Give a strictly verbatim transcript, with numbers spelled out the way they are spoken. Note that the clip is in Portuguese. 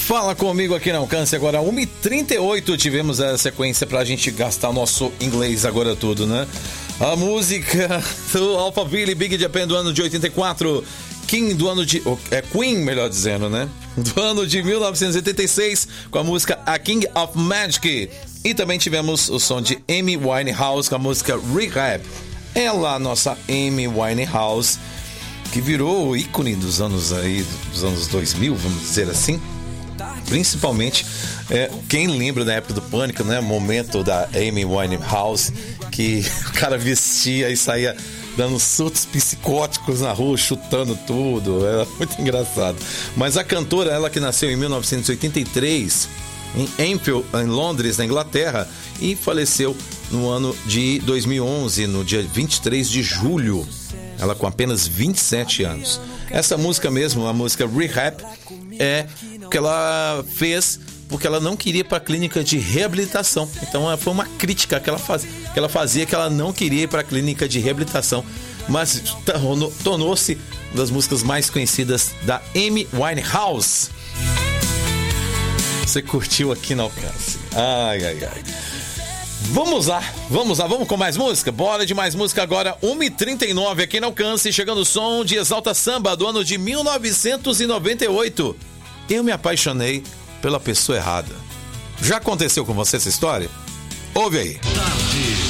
Fala comigo aqui no Alcance. Agora uma e trinta e oito, tivemos a sequência pra gente gastar nosso inglês agora tudo, né? A música do Alphaville, Big Japan do ano de oitenta e quatro, King do ano de... é Queen, melhor dizendo, né? Do ano de mil novecentos e oitenta e seis, com a música A King of Magic. E também tivemos o som de Amy Winehouse com a música Rehab. Ela, a nossa Amy Winehouse, que virou o ícone dos anos aí, dos anos dois mil, vamos dizer assim. Principalmente, é, quem lembra da época do Pânico, né? Momento da Amy Winehouse, que o cara vestia e saía dando surtos psicóticos na rua, chutando tudo. Era muito engraçado. Mas a cantora, ela que nasceu em mil novecentos e oitenta e três, em Enfield, em Londres, na Inglaterra, e faleceu no ano de dois mil e onze, no dia vinte e três de julho. Ela com apenas vinte e sete anos. Essa música mesmo, a música Rehab, é o que ela fez porque ela não queria ir para a clínica de reabilitação. Então foi uma crítica que ela, faz, que ela fazia, que ela não queria ir para a clínica de reabilitação. Mas tornou-se uma das músicas mais conhecidas da Amy Winehouse. Você curtiu aqui no Alcance. Ai, ai, ai. Vamos lá, vamos lá, vamos com mais música? Bora de mais música agora, uma e trinta e nove aqui no Alcance, chegando o som de Exalta Samba do ano de mil novecentos e noventa e oito. Eu me apaixonei pela pessoa errada. Já aconteceu com você essa história? Ouve aí. Tarde